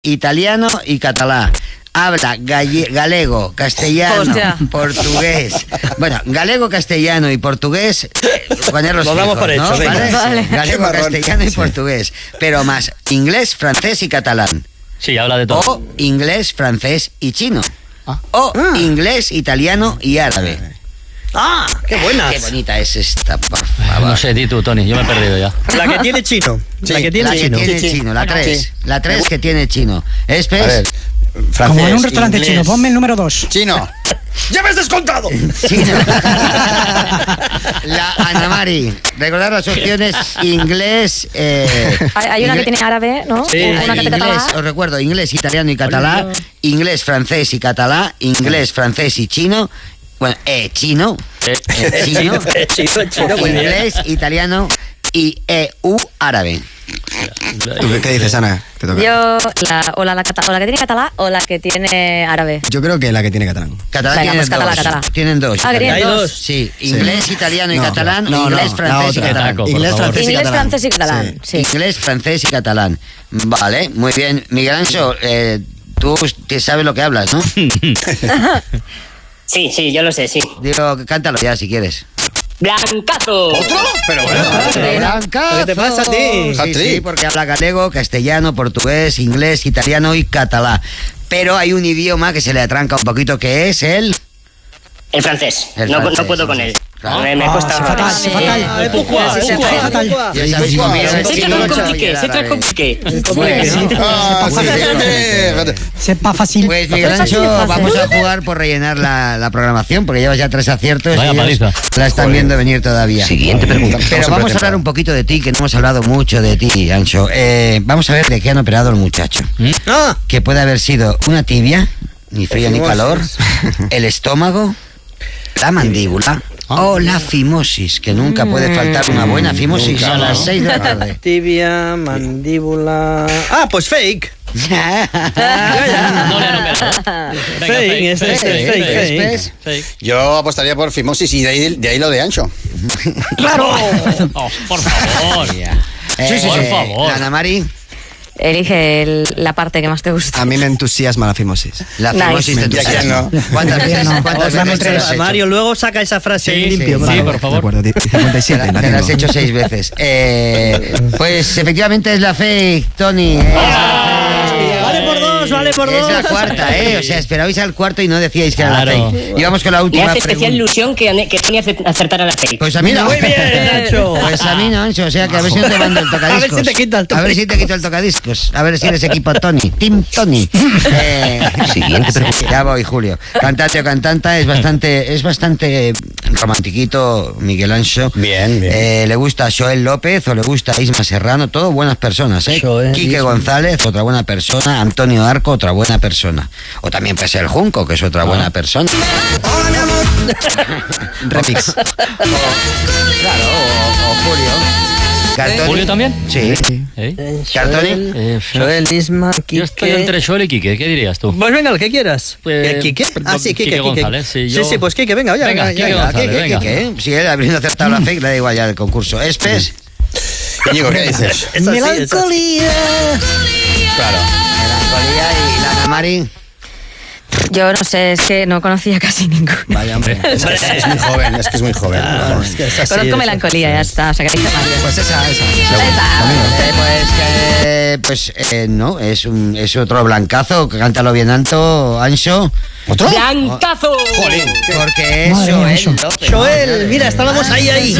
italiano y catalán. Habla galego, castellano, Hostia. portugués. Bueno, galego, castellano y portugués. Ponerlos Lo damos fijos, por hecho, ¿no? venga. Vale. Galego, castellano y portugués. Pero más inglés, francés y catalán. Sí, habla de todo. O inglés, francés y chino. O inglés, italiano y árabe. ¡Ah! ¡Qué buenas! Qué bonita es esta, por favor. No sé, di tú, Tony, yo me he perdido ya. La que tiene chino. Sí, la que tiene chino. chino, la 3. Sí. La 3 que tiene chino. A ver, ¿Espes? francés, Como en un restaurante inglés, chino, ponme el número 2. Chino. ¡Ya me has descontado! Chino. La Ana Mari. Recordar las opciones inglés. Hay una que tiene árabe, ¿no? Sí. Una que tiene Inglés, catalán. os recuerdo, inglés, italiano y catalán, inglés, francés y catalán, inglés, francés y chino, bueno, chino, chino, Chino, muy bien. inglés, italiano y árabe. ¿Tú qué dices, Ana? Te toca. Yo, o la que tiene catalán o la que tiene árabe. Yo creo que la que tiene catalán. Catalán Venga, tienen pues catalán, dos. catalán. Tienen dos. Ah, que tienen italiano. dos. Sí, inglés, italiano y No, catalán, no, inglés, no, francés y la otra. catalán. Taco, por Inglés, favor. francés y Inglés, catalán. francés y catalán. Sí. Inglés, francés y catalán. Vale, muy bien. Miguel Ancho, tú sabes lo que hablas, ¿no? Sí, yo lo sé, sí. Digo, cántalo ya si quieres. ¡Blancazo! ¿Otro? Pero bueno. Blancazo. ¿Qué te pasa a ti? Sí, Hat-trick. sí, porque habla galego, castellano, portugués, inglés, italiano y catalán. Pero hay un idioma que se le atranca un poquito, que es el... El francés. El No francés, puedo con él. claro. Me cuesta. fatal, Sí. fatal. Ah, pourquoi, Sí, sí, pourquoi, sí, pourquoi? Ya sabéis conmigo. C'est très chino, compliqué, y c'est très árabe. compliqué. Bueno, Ah, sí. C'est pas fácil. pues Miguel Fácil, Ancho, fácil. vamos a jugar por rellenar la programación, porque llevas ya 3 aciertos Vaya y ellos paliza. la están viendo venir todavía. Siguiente pregunta. Pero vamos a hablar un poquito de ti, que no hemos hablado mucho de ti, Ancho. Vamos a ver de qué han operado el muchacho. Ah, Que puede haber sido una tibia, ni frío ni calor, el estómago, la mandíbula o la fimosis, que nunca puede faltar una buena fimosis Nunca, a las ¿no? 6 de la tarde. tibia, mandíbula... Ah, pues fake. No le han operado. Venga, Fake, es ¿Ves? fake. Yo apostaría por fimosis y de ahí lo de Ancho. Oh, por favor. Por favor. La Ana Mari, Elige la parte que más te gusta. A mí me entusiasma la fimosis. la Nice. fimosis de tu ¿Y a quién no? ¿Cuántas veces, cuántas Dame veces te las has hecho? Mario, luego saca esa frase Sí, limpio. sí, bravo. por De favor. acuerdo, 57. Te la la has tengo. hecho 6 veces. Pues efectivamente es la fake, Tony. Vale por dos, vale por dos. Es la cuarta, O sea, esperabais al cuarto y no decíais que era la Claro. fake. Y vamos con la Me última hace especial pregunta. ilusión que Tony acertara la fake. Pues a mí no. Muy bien, Nacho. Pues a mí no, Ancho. O sea, que a ver si no te mando el tocadiscos. A ver si te quita el A ver si te quito el tocadiscos. A ver si eres equipo Tony. Team Tony. Siguiente pregunta. Ya voy, Julio. Cantante o cantanta es bastante romantiquito, Miguel Ancho. Bien, bien. Le gusta Joel López o le gusta Isma Serrano. Todo buenas personas, Joel, Quique Isma. González, otra buena persona. Antonio Arco, otra buena persona. O también puede ser el Junco, que es otra buena persona. Remix. Claro, o Julio. Cartoni. ¿Julio también? Sí. Cartoni. Joel, Isma, Quique... Yo estoy entre Joel y Quique, ¿qué dirías tú? Pues venga, lo que quieras. Pues, ¿Quique? Ah, sí, Quique. Quique González, sí, yo- Sí, pues Quique, venga, Venga, Quique González, venga. ¿Qué? Si él habiendo acertado la fake, le da igual ya el concurso. ¿Espes? Íñigo, ¿qué dices? Es así, es así. Claro. Melancolía y la Ana Mari. Yo no sé, es que no conocía casi ninguno. Vaya, hombre. Es que es muy joven, es que es muy joven. Ah, es que es así, Conozco es melancolía, ya está. O sea, que dice Mario. Pues esa. No, es otro blancazo. Cántalo bien, Anto, Ancho. ¿Otro? ¡Blancazo! Jolín. Porque es Madre mía, Joel Ancho. López. Joel, mira, estábamos ahí.